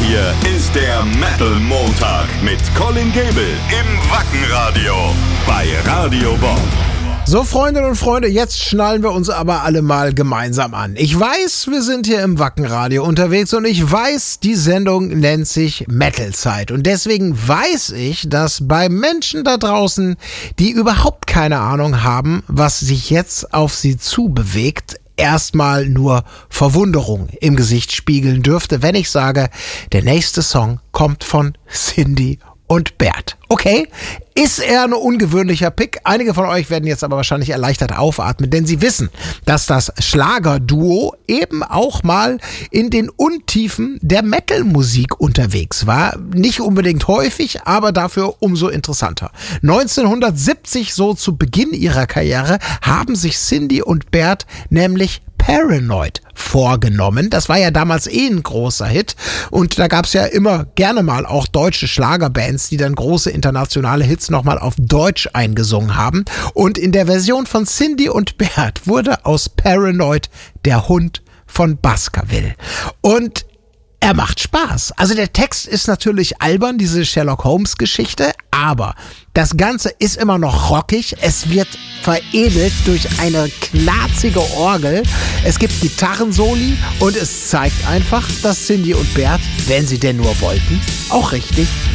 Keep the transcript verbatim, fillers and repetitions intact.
hier ist der Metal Montag mit Colin Gable im Wackenradio bei Radio Bob. So, Freundinnen und Freunde, jetzt schnallen wir uns aber alle mal gemeinsam an. Ich weiß, wir sind hier im Wackenradio unterwegs und ich weiß, die Sendung nennt sich Metal-Zeit. Und deswegen weiß ich, dass bei Menschen da draußen, die überhaupt keine Ahnung haben, was sich jetzt auf sie zubewegt, erstmal nur Verwunderung im Gesicht spiegeln dürfte, wenn ich sage, der nächste Song kommt von Cindy und Bert. Okay, ist eher ein ungewöhnlicher Pick. Einige von euch werden jetzt aber wahrscheinlich erleichtert aufatmen, denn sie wissen, dass das Schlagerduo eben auch mal in den Untiefen der Metal-Musik unterwegs war. Nicht unbedingt häufig, aber dafür umso interessanter. neunzehnhundertsiebzig, so zu Beginn ihrer Karriere, haben sich Cindy und Bert nämlich Paranoid vorgenommen. Das war ja damals eh ein großer Hit und da gab es ja immer gerne mal auch deutsche Schlagerbands, die dann große internationale Hits nochmal auf Deutsch eingesungen haben. Und in der Version von Cindy und Bert wurde aus Paranoid der Hund von Baskerville. Und er macht Spaß. Also der Text ist natürlich albern, diese Sherlock-Holmes-Geschichte, aber das Ganze ist immer noch rockig. Es wird veredelt durch eine knarzige Orgel. Es gibt Gitarrensoli und es zeigt einfach, dass Cindy und Bert, wenn sie denn nur wollten, auch richtig